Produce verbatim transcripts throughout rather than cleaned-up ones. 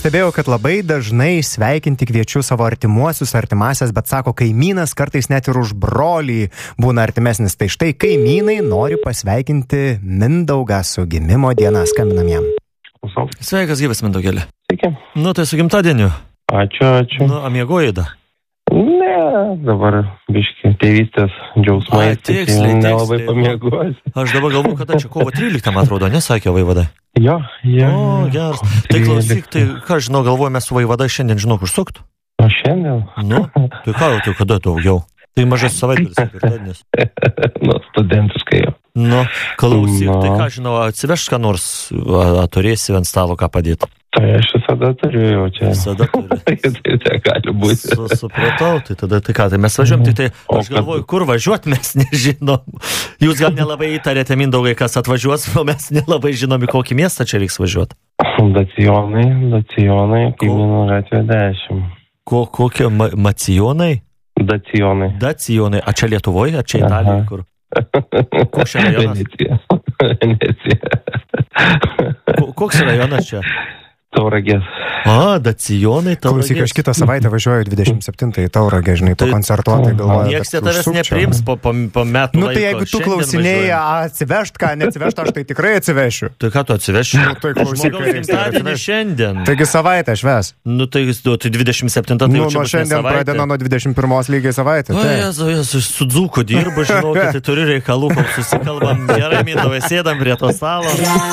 pastebėjau, kad labai dažnai sveikinti kviečiu savo artimuosius, artimasias, bet sako, kaimynas kartais net ir už brolį būna artimesnis. Tai štai kaimynai nori pasveikinti Mindaugą su gimimo diena. Skambinam jam. Sveikas, gyvas Mindaugėlė. Sveiki. Nu, tai su gimtadieniu. Ačiū, ačiū. Nu, amiegojai da? Ne, dabar biški tėvystės džiausmai. A, tiksliai, nelabai tiksliai. pamiegosiu. Aš dabar galvoju, kada čia kovo tryliktą, man atrodo, nesakė vaivada. Jo, jo. O, geras. Tai klausyk, tai ką žinau, galvoju, mes su vaivada šiandien žinau, kur sukt. O šiandien? Nu, tai ką jau, tai kada daugiau? Tai mažas savaitgalis, ketvirtadienis. Nu, studentiškai jau. Nu, klausyk, No. tai ką žinau, atsiveš ką nors, a, a turėsi ant stalo ką padėti. Tai aš visada turiu jau čia. Visada turi. Tai čia gali būti. Su, supratau, tai tada tai ką, tai mes važiuojam, tik tai O aš kad- galvoju, kur važiuot, mes nežinom. Jūs gal nelabai įtarėte, Mindaugai, kas atvažiuos, o mes nelabai žinom, į kokį miestą čia reiks važiuot. Dacijonai, dacijonai, kaimynų gatvė dešimt. Ko, kokie ma, macijonai? Dacijonai. Dacijonai. A čia Lietuvoje, a čia Italijoje, kur? Koks čia rajonas? Venecija. Venecija. Ko, koks rajonas čia? Tauragės. A, Dacijonai, Klausyk, aš Tauragės. kitą savaitę važiuoju dvidešimt septintą į Tauragę, žinai, Tai- pakoncertuoti, galvoju. Niekas kad tavęs užsukčiau. nepriims po, po, po metų Nu tai laiko. jeigu tu Šiandien klausinėjai, važiuojam. atsivežt ką, neatsivežt, aš tai tikrai atsivešiu. Tai ką tu atsiveši? Nu, tai klausyk, Žmogaus reikia gimtadienį atsivežt. šiandien. Taigi savaitę šves. Nu tai, tai dvidešimt septinta, tai Nu, jau čia nuo bus ne šiandien savaitė. pradeda nuo dvidešimt pirmos lygiai savaitę. O, taip. Jezu, Jezu, su dzūku dirbu, žinau, kad tai turi reikalų, kol susikalbam. Gerai, Mindaugai, sėdam prie to stalo.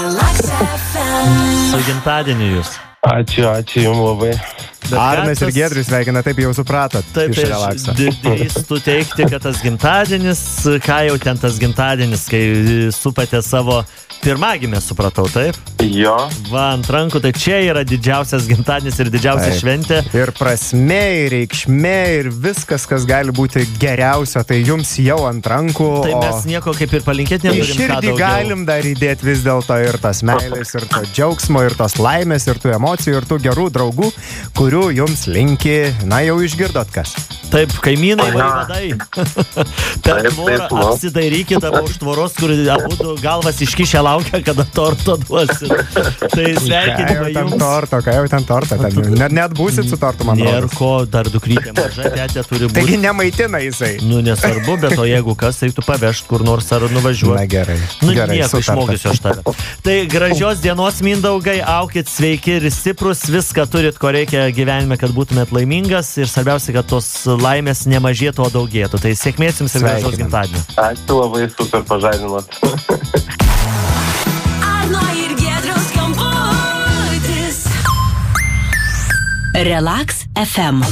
Su gimtadieniu jūs. Ačiū, ačiū jums labai. Bet Arnas ką ir tas- Giedrius sveikina, taip jau supratot. Taip, iš tai aš relakso. d- drįstu teikti, kad tas gimtadienis, ką jau ten tas gimtadienis, kai supate savo pirmagimę, supratau, taip? Jo. Va, ant rankų, tai čia yra didžiausias gimtadienis ir didžiausia Taip. šventė. Ir prasmė, ir reikšmė, ir viskas, kas gali būti geriausia, tai jums jau ant rankų. Tai o mes nieko kaip ir palinkėti į neturim ką širdį daugiau. galim dar įdėti vis dėlto ir tas meilės, ir to džiaugsmo, ir tos laimės, ir tų emocijų, ir tų gerų draugų, kurių jums linki, na jau išgirdot kas. Taip, kaimynai, vaivadai. Per Taip, tvorą taip, nu. apsidairykite už tvoros, kur abudu galvas iškišę laukia, kada torto duosit. Tai Ką sveikinimai jau ten jums. torto, ką jau ten torto, ten net, net būsit su tortu, man Nėra atrodo. ko, dar dukrytė maža, tetė turi būti. Taigi nemaitina jisai. Nu, nesvarbu, bet o jeigu kas, reiktų pavežti kur nors ar Na nuvažiuoti. gerai. Nu, gerai, nieko, sutarta. išmokysiu aš tave. Tai gražios dienos, Mindaugai, aukit sveiki ir stiprus, viską turit, ko reikia gyvenime, kad būtumėt laimingas ir svarbiausia, kad tos laimės nemažėtų, o daugėtų. Tai sėkmės jums ir gražos Sveikinam. gimtadienio. Ačiū labai, super pažadinot. Arno ir Giedriaus skambutis. Relax F M.